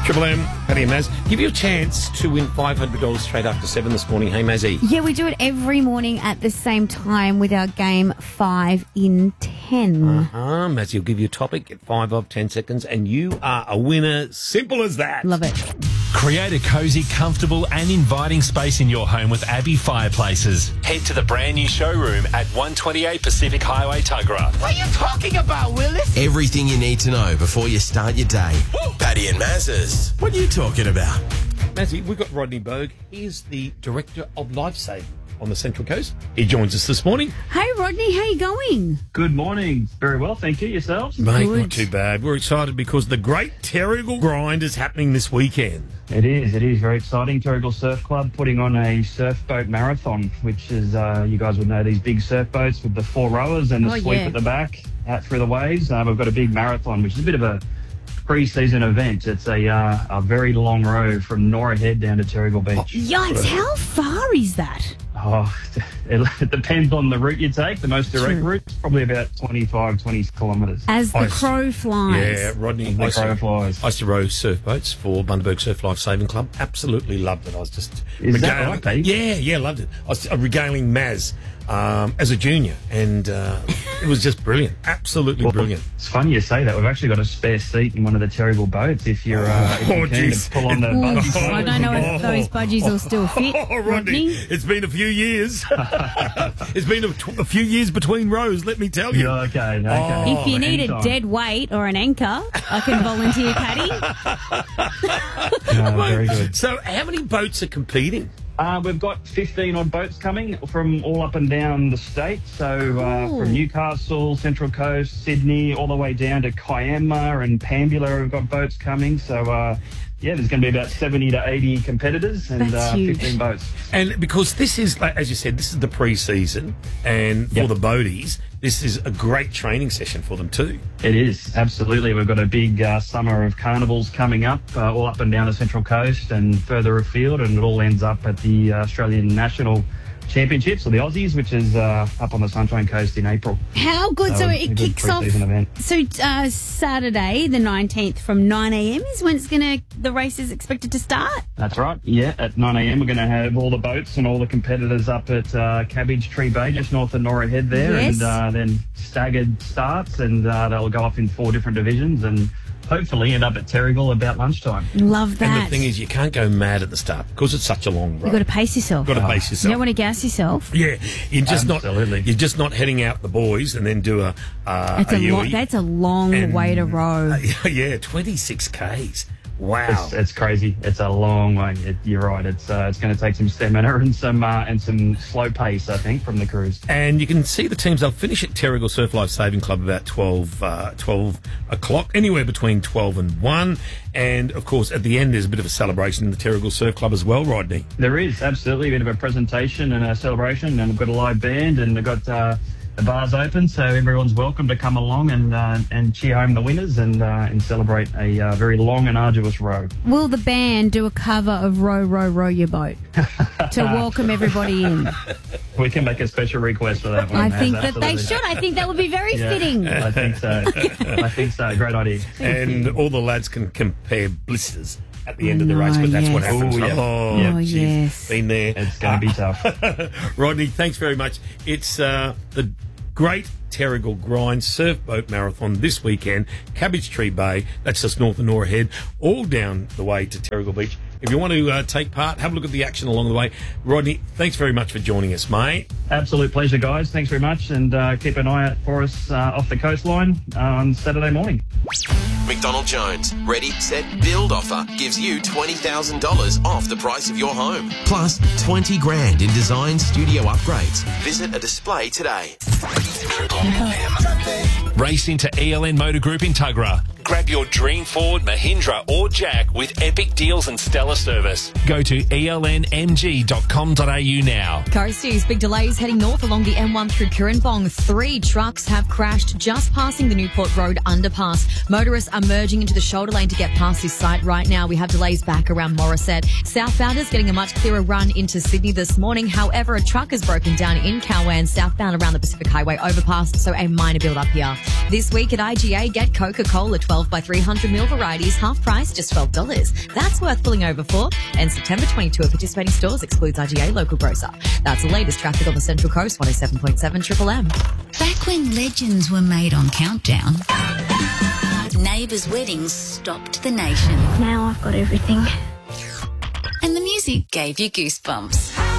Triple M, Paddy and Maz. Give you a chance to win $500 straight after 7 this morning. Hey, Mazzy. Yeah, we do it every morning at the same time with our game 5 in 10. Mazzy will give you a topic, get 5 of 10 seconds, and you are a winner. Simple as that. Love it. Create a cosy, comfortable and inviting space in your home with Abbey Fireplaces. Head to the brand new showroom at 128 Pacific Highway, Tuggerah. What are you talking about, Willis? Everything you need to know before you start your day. Paddy and Maz's. What are you talking about? Mazzy, we've got Rodney Berg. He is the Director of Lifesaving on the Central Coast. He joins us this morning. Hey, Rodney, how you going? Good morning. Very well, thank you. Yourselves? Mate, Good. not too bad. We're excited because the Great Terrigal Grind is happening this weekend. It is very exciting. Terrigal Surf Club putting on a surf boat marathon, which is, you guys would know, these big surf boats with the 4 rowers and the sweep at the back out through the waves. We've got a big marathon, which is a bit of a pre-season event. It's a very long row from Nora Head down to Terrigal Beach. Yikes, how far is that? Oh, it depends on the route you take. The most direct route is probably about 20 kilometres. As the crow flies. Yeah, Rodney. The crow flies. I used to row surf boats for Bundaberg Surf Life Saving Club. Absolutely loved it. I was just Is that right, Pete? Yeah, loved it. I was regaling Maz as a junior, and it was just brilliant. Absolutely brilliant. It's funny you say that. We've actually got a spare seat in one of the Terrigal boats if you're, if you're keen to pull on the budgies. I don't know if those budgies will still fit. Oh, Rodney, it's been a few years. It's been a few years between rows, let me tell you. Yeah, okay. If you need a dead weight or an anchor, I can volunteer, Paddy. Very good. So how many boats are competing? We've got 15 odd boats coming from all up and down the state. So from Newcastle, Central Coast, Sydney, all the way down to Kiama and Pambula, we've got boats coming. So there's going to be about 70 to 80 competitors and 15 boats. And because this is, like, as you said, this is the pre-season, and for the boaties, this is a great training session for them too. It is, absolutely. We've got a big summer of carnivals coming up, all up and down the Central Coast and further afield, and it all ends up at the Australian National Championships, or the Aussies, which is up on the Sunshine Coast in April. How good. So it kicks off. Event. So Saturday, the 19th, from 9 a.m. is when the race is expected to start? That's right. Yeah, at 9 a.m. we're going to have all the boats and all the competitors up at Cabbage Tree Bay, just north of Nora Head there. Yes. And then staggered starts, and they'll go off in 4 different divisions and hopefully end up at Terrigal about lunchtime. Love that. And the thing is, you can't go mad at the start because it's such a long road. You've got to pace yourself. You've got to pace yourself. You don't want to gas yourself. Yeah, you're just Absolutely. you're just not heading out the boys and then do That's a long way to row. 26 Ks. Wow, it's crazy. It's a long way. You're right. It's going to take some stamina and some slow pace, I think, from the crews. And you can see the teams. They'll finish at Terrigal Surf Life Saving Club about 12 o'clock, anywhere between 12 and 1. And, of course, at the end, there's a bit of a celebration in the Terrigal Surf Club as well, Rodney. There is, absolutely. A bit of a presentation and a celebration. And we've got a live band, and we've got the bar's open, so everyone's welcome to come along and cheer home the winners and celebrate a very long and arduous row. Will the band do a cover of Row, Row, Row Your Boat to welcome everybody in? We can make a special request for that one. I think that Absolutely. they should. I think that would be very fitting. I think so. Great idea. And all the lads can compare blisters at the end of the race, but that's what happens. Ooh, yeah. Oh, Oh, geez, yes. been there. It's going to be tough. Rodney, thanks very much. It's the Great Terrigal Grind Surf Boat Marathon this weekend, Cabbage Tree Bay, that's just north of Nora Head, all down the way to Terrigal Beach. If you want to take part, have a look at the action along the way. Rodney, thanks very much for joining us, mate. Absolute pleasure, guys. Thanks very much, and keep an eye out for us off the coastline on Saturday morning. McDonald Jones, Ready, Set, Build offer gives you $20,000 off the price of your home. Plus 20 grand in design studio upgrades. Visit a display today. Race into ELN Motor Group in Tuggerah. Grab your dream Ford, Mahindra or Jack with epic deals and stellar service. Go to elnmg.com.au now. Coasties, big delays heading north along the M1 through Currambong. 3 trucks have crashed just passing the Newport Road underpass. Motorists are are merging into the shoulder lane to get past this site right now. We have delays back around Morisset. Southbounders getting a much clearer run into Sydney this morning. However, a truck has broken down in Cowan, southbound around the Pacific Highway overpass, so a minor build up here. This week at IGA, get Coca-Cola 12 by 300ml varieties, half price, just $12. That's worth pulling over for. And September 22 at participating stores excludes IGA local grocer. That's the latest traffic on the Central Coast, 107.7 Triple M. Back when legends were made on Countdown, neighbours' weddings stopped the nation. Now I've got everything. And the music gave you goosebumps.